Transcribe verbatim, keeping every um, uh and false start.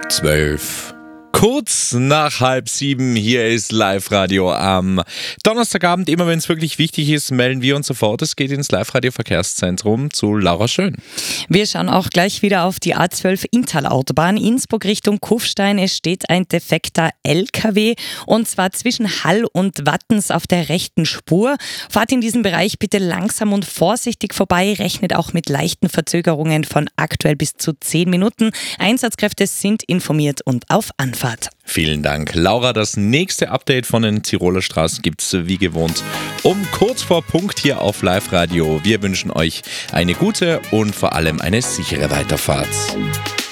zwölf. Kurz nach halb sieben, hier ist Live-Radio am Donnerstagabend. Immer wenn es wirklich wichtig ist, melden wir uns sofort. Es geht ins Live-Radio-Verkehrszentrum zu Laura Schön. Wir schauen auch gleich wieder auf die A zwölf Inntal-Autobahn. Innsbruck Richtung Kufstein. Es steht ein defekter L K W und zwar zwischen Hall und Wattens auf der rechten Spur. Fahrt in diesem Bereich bitte langsam und vorsichtig vorbei. Rechnet auch mit leichten Verzögerungen von aktuell bis zu zehn Minuten. Einsatzkräfte sind informiert und auf Anfahrt. Vielen Dank, Laura. Das nächste Update von den Tiroler Straßen gibt es wie gewohnt um kurz vor Punkt hier auf Live-Radio. Wir wünschen euch eine gute und vor allem eine sichere Weiterfahrt.